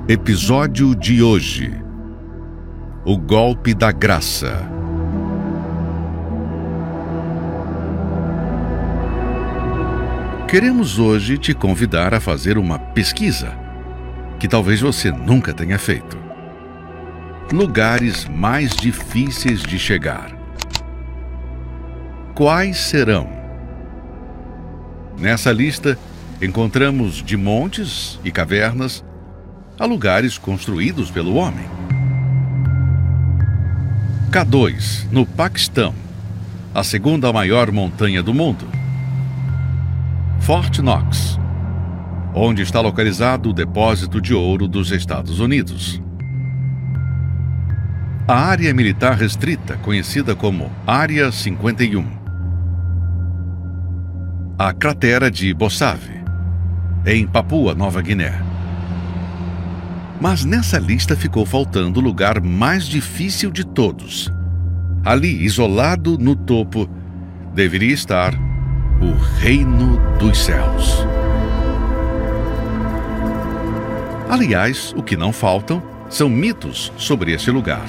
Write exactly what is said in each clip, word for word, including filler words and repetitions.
Episódio de hoje: o golpe da graça. Queremos hoje te convidar a fazer uma pesquisa que talvez você nunca tenha feito. Lugares mais difíceis de chegar. Quais serão? Nessa lista, encontramos de montes e cavernas a lugares construídos pelo homem. K dois, no Paquistão, a segunda maior montanha do mundo. Fort Knox, onde está localizado o depósito de ouro dos Estados Unidos. A área militar restrita, conhecida como Área cinquenta e um. A cratera de Bossave, em Papua Nova Guiné. Mas nessa lista ficou faltando o lugar mais difícil de todos. Ali, isolado no topo, deveria estar o Reino dos Céus. Aliás, o que não faltam são mitos sobre esse lugar.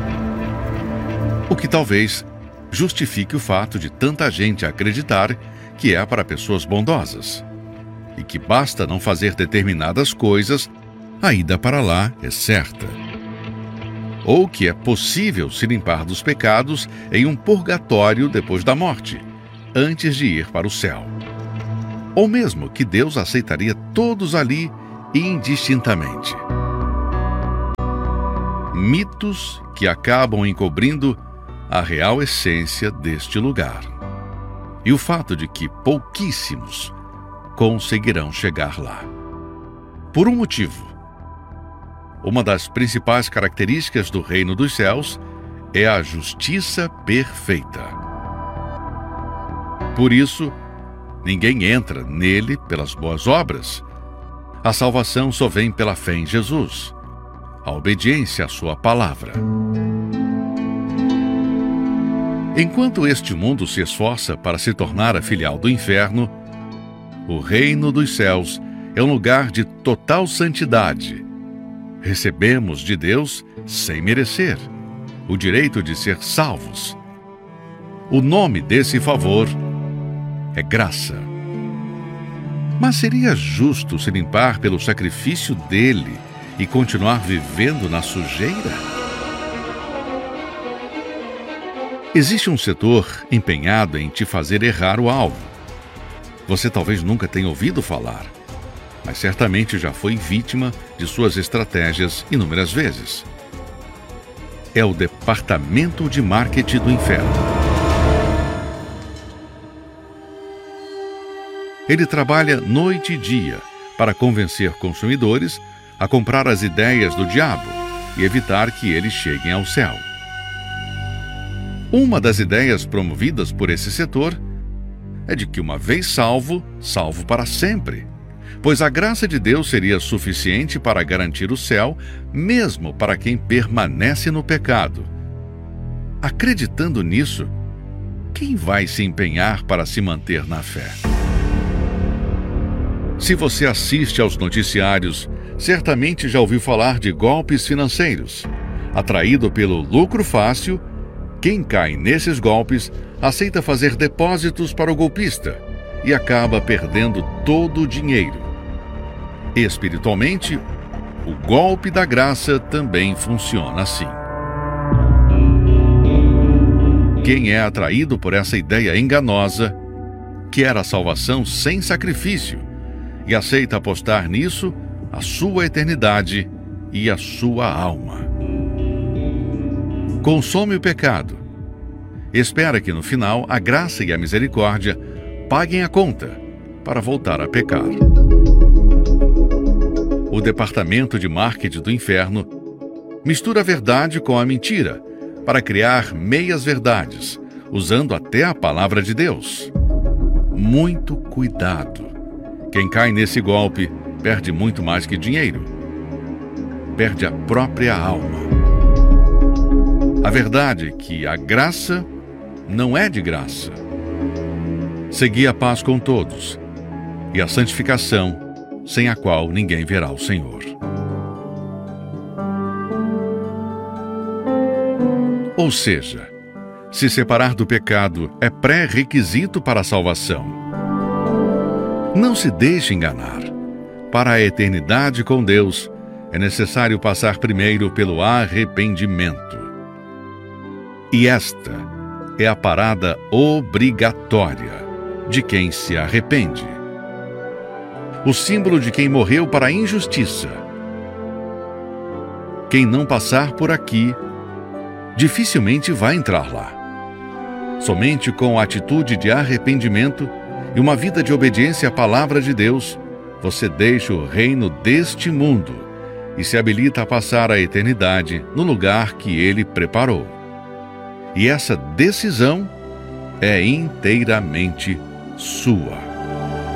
O que talvez justifique o fato de tanta gente acreditar que é para pessoas bondosas e que basta não fazer determinadas coisas, a ida para lá é certa. Ou que é possível se limpar dos pecados em um purgatório depois da morte, antes de ir para o céu. Ou mesmo que Deus aceitaria todos ali indistintamente. Mitos que acabam encobrindo a real essência deste lugar. E o fato de que pouquíssimos conseguirão chegar lá. Por um motivo. Uma das principais características do Reino dos Céus é a justiça perfeita. Por isso, ninguém entra nele pelas boas obras. A salvação só vem pela fé em Jesus, a obediência à sua palavra. Enquanto este mundo se esforça para se tornar a filial do inferno, o Reino dos Céus é um lugar de total santidade. Recebemos de Deus, sem merecer, o direito de ser salvos. O nome desse favor é graça. Mas seria justo se limpar pelo sacrifício dele e continuar vivendo na sujeira? Existe um setor empenhado em te fazer errar o alvo. Você talvez nunca tenha ouvido falar, mas certamente já foi vítima de suas estratégias inúmeras vezes. É o Departamento de Marketing do Inferno. Ele trabalha noite e dia para convencer consumidores a comprar as ideias do diabo e evitar que eles cheguem ao céu. Uma das ideias promovidas por esse setor é de que uma vez salvo, salvo para sempre, pois a graça de Deus seria suficiente para garantir o céu, mesmo para quem permanece no pecado. Acreditando nisso, quem vai se empenhar para se manter na fé? Se você assiste aos noticiários, certamente já ouviu falar de golpes financeiros. Atraído pelo lucro fácil, quem cai nesses golpes aceita fazer depósitos para o golpista e acaba perdendo todo o dinheiro. Espiritualmente, o golpe da graça também funciona assim. Quem é atraído por essa ideia enganosa, quer a salvação sem sacrifício e aceita apostar nisso a sua eternidade e a sua alma. Consome o pecado. Espera que no final a graça e a misericórdia paguem a conta para voltar a pecar. O Departamento de Marketing do Inferno mistura a verdade com a mentira para criar meias-verdades, usando até a palavra de Deus. Muito cuidado. Quem cai nesse golpe perde muito mais que dinheiro. Perde a própria alma. A verdade é que a graça não é de graça. Segui a paz com todos e a santificação, sem a qual ninguém verá o Senhor. Ou seja, se separar do pecado é pré-requisito para a salvação. Não se deixe enganar. Para a eternidade com Deus, é necessário passar primeiro pelo arrependimento. E esta é a parada obrigatória de quem se arrepende. O símbolo de quem morreu para a injustiça. Quem não passar por aqui, dificilmente vai entrar lá. Somente com a atitude de arrependimento e uma vida de obediência à palavra de Deus, você deixa o reino deste mundo e se habilita a passar a eternidade no lugar que Ele preparou. E essa decisão é inteiramente sua.